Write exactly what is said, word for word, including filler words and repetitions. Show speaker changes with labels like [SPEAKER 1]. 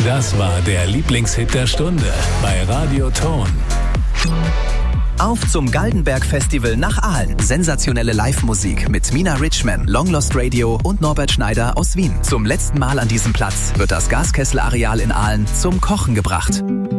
[SPEAKER 1] Das war der Lieblingshit der Stunde bei Radio Ton.
[SPEAKER 2] Auf zum Galdenberg-Festival nach Aalen. Sensationelle Live-Musik mit Mina Richman, Long Lost Radio und Norbert Schneider aus Wien. Zum letzten Mal an diesem Platz wird das Gaskessel-Areal in Aalen zum Kochen gebracht.